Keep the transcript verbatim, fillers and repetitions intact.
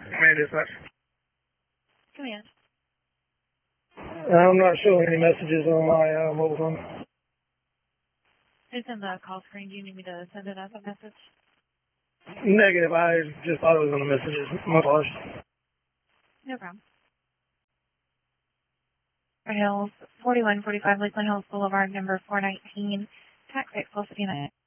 Command dispatch. Command. I'm not showing any messages on my uh, mobile phone. It's in the call screen. Do you need me to send it as a message? Negative. I just thought it was on the messages. My apologies. No problem. Hills, forty-one forty-five Lakeland Hills Boulevard, number four nineteen, tax eight twelve fifty-nine.